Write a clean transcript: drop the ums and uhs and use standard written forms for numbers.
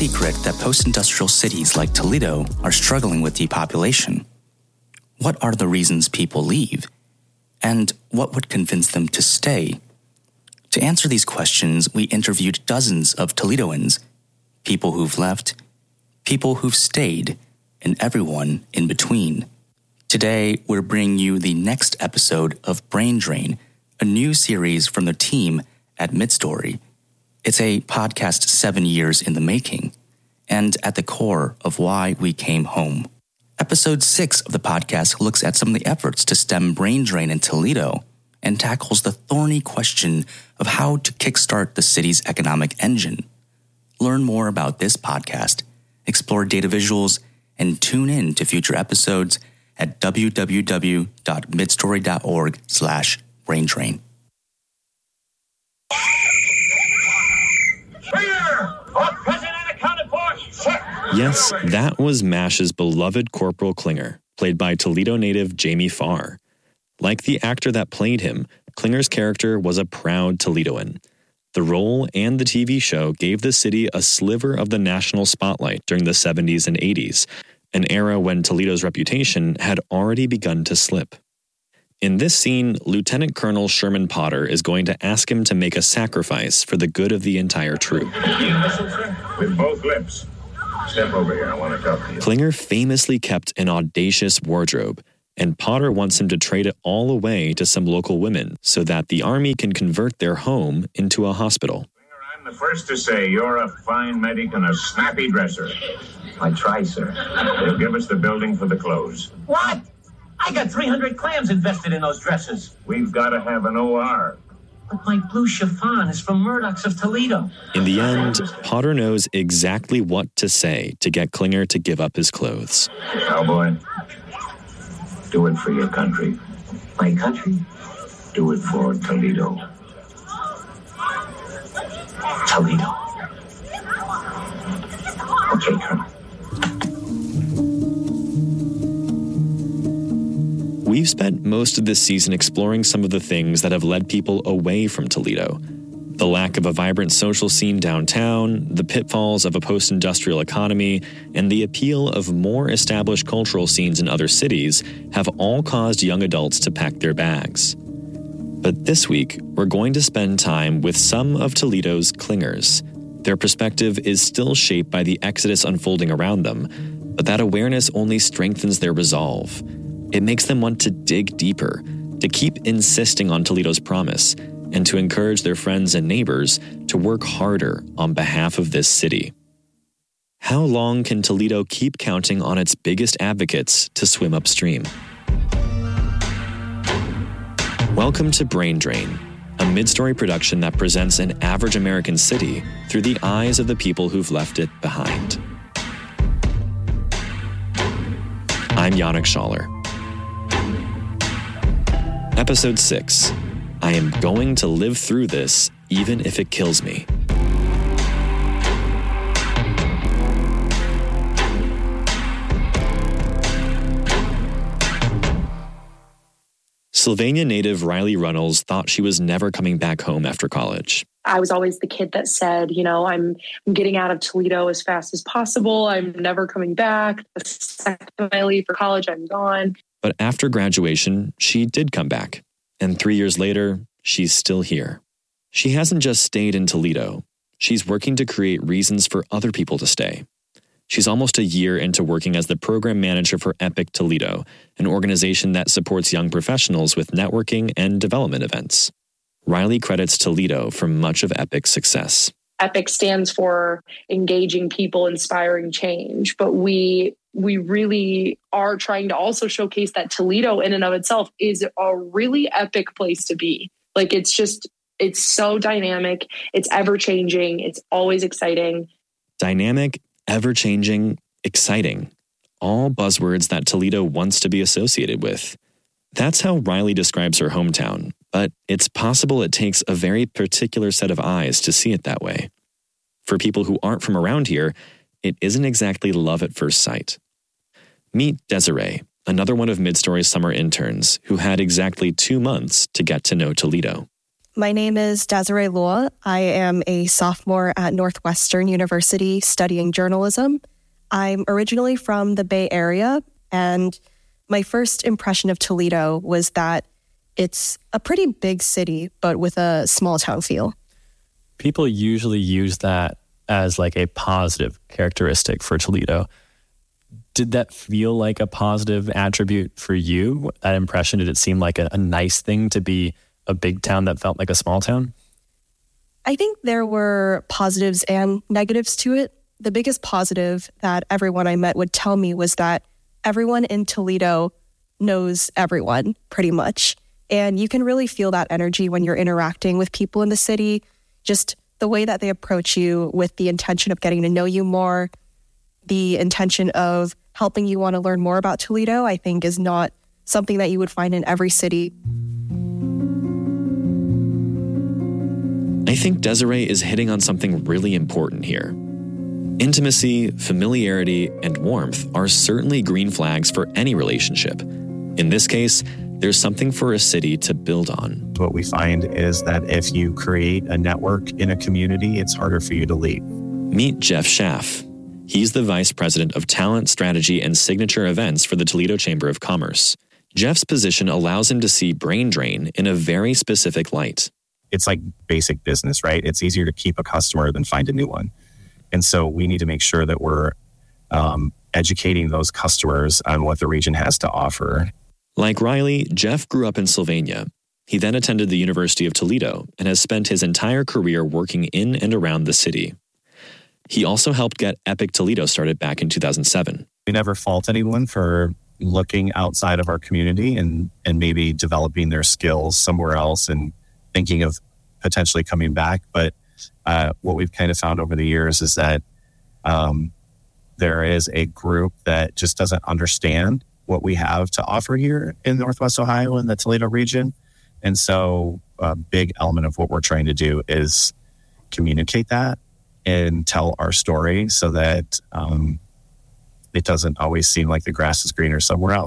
secret that post-industrial cities like Toledo are struggling with depopulation? What are the reasons people leave? And what would convince them to stay? To answer these questions, we interviewed dozens of Toledoans, people who've left, people who've stayed, and everyone in between. Today, we're bringing you the next episode of Brain Drain, a new series from the team at Midstory. It's a podcast 7 years in the making, and at the core of why we came home. Episode 6 of the podcast looks at some of the efforts to stem brain drain in Toledo and tackles the thorny question of how to kickstart the city's economic engine. Learn more about this podcast, explore data visuals, and tune in to future episodes at www.midstory.org/braindrain. Yes, that was MASH's beloved Corporal Klinger, played by Toledo native Jamie Farr. Like the actor that played him, Klinger's character was a proud Toledoan. The role and the TV show gave the city a sliver of the national spotlight during the 70s and 80s, an era when Toledo's reputation had already begun to slip. In this scene, Lieutenant Colonel Sherman Potter is going to ask him to make a sacrifice for the good of the entire troop. With both lips. Step over here, I want to talk to you. Klinger famously kept an audacious wardrobe, and Potter wants him to trade it all away to some local women so that the Army can convert their home into a hospital. Klinger, I'm the first to say you're a fine medic and a snappy dresser. I try, sir. They'll give us the building for the clothes. What? I got 300 clams invested in those dresses. We've got to have an OR. But my blue chiffon is from Murdoch's of Toledo. In the end, Potter knows exactly what to say to get Klinger to give up his clothes. Cowboy, do it for your country. My country? Do it for Toledo. Toledo. Okay, Colonel. We've spent most of this season exploring some of the things that have led people away from Toledo. The lack of a vibrant social scene downtown, the pitfalls of a post-industrial economy, and the appeal of more established cultural scenes in other cities have all caused young adults to pack their bags. But this week, we're going to spend time with some of Toledo's Klingers. Their perspective is still shaped by the exodus unfolding around them, but that awareness only strengthens their resolve. It makes them want to dig deeper, to keep insisting on Toledo's promise, and to encourage their friends and neighbors to work harder on behalf of this city. How long can Toledo keep counting on its biggest advocates to swim upstream? Welcome to Brain Drain, a Midstory production that presents an average American city through the eyes of the people who've left it behind. I'm Yannick Schaller. Episode 6. I am going to live through this even if it kills me. Sylvania native Riley Runnels thought she was never coming back home after college. I was always the kid that said, I'm getting out of Toledo as fast as possible. I'm never coming back. The second I leave for college, I'm gone. But after graduation, she did come back. And 3 years later, she's still here. She hasn't just stayed in Toledo. She's working to create reasons for other people to stay. She's almost a year into working as the program manager for Epic Toledo, an organization that supports young professionals with networking and development events. Riley credits Toledo for much of Epic's success. Epic stands for engaging people, inspiring change, but we really are trying to also showcase that Toledo in and of itself is a really epic place to be. Like, it's so dynamic. It's ever changing. It's always exciting. Dynamic, ever changing, exciting. All buzzwords that Toledo wants to be associated with. That's how Riley describes her hometown, but it's possible it takes a very particular set of eyes to see it that way. For people who aren't from around here, it isn't exactly love at first sight. Meet Desiree, another one of Midstory's summer interns who had exactly 2 months to get to know Toledo. My name is Desiree Law. I am a sophomore at Northwestern University studying journalism. I'm originally from the Bay Area, and my first impression of Toledo was that it's a pretty big city, but with a small town feel. People usually use that as like a positive characteristic for Toledo. Did that feel like a positive attribute for you, that impression? Did it seem like a nice thing to be a big town that felt like a small town? I think there were positives and negatives to it. The biggest positive that everyone I met would tell me was that everyone in Toledo knows everyone, pretty much. And you can really feel that energy when you're interacting with people in the city, just the way that they approach you with the intention of getting to know you more, the intention of helping you want to learn more about Toledo, I think is not something that you would find in every city. I think Desiree is hitting on something really important here. Intimacy, familiarity, and warmth are certainly green flags for any relationship. In this case, there's something for a city to build on. What we find is that if you create a network in a community, it's harder for you to leave. Meet Jeff Schaff. He's the Vice President of Talent, Strategy, and Signature Events for the Toledo Chamber of Commerce. Jeff's position allows him to see brain drain in a very specific light. It's like basic business, right? It's easier to keep a customer than find a new one. And so we need to make sure that we're educating those customers on what the region has to offer. Like Riley, Jeff grew up in Sylvania. He then attended the University of Toledo and has spent his entire career working in and around the city. He also helped get Epic Toledo started back in 2007. We never fault anyone for looking outside of our community and maybe developing their skills somewhere else and thinking of potentially coming back. But what we've kind of found over the years is that there is a group that just doesn't understand what we have to offer here in Northwest Ohio and the Toledo region. And so a big element of what we're trying to do is communicate that and tell our story so that it doesn't always seem like the grass is greener somewhere else.